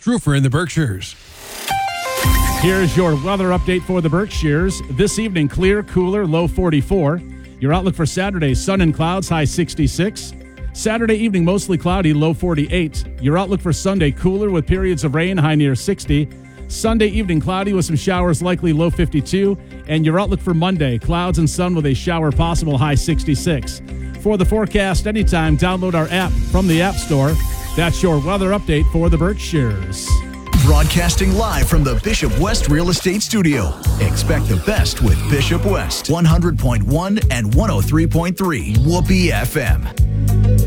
West roofer in the Berkshires. Here's your weather update for the Berkshires. This evening, clear, cooler, low 44. Your outlook for Saturday, sun and clouds, high 66. Saturday evening, mostly cloudy, low 48. Your outlook for Sunday, cooler with periods of rain, high near 60. Sunday evening, cloudy with some showers, likely low 52. And your outlook for Monday, clouds and sun with a shower possible, high 66. For the forecast anytime, download our app from the App Store. That's your weather update for the Berkshires. Broadcasting live from the Bishop West Real Estate Studio. Expect the best with Bishop West, 100.1 and 103.3 Whoopee FM.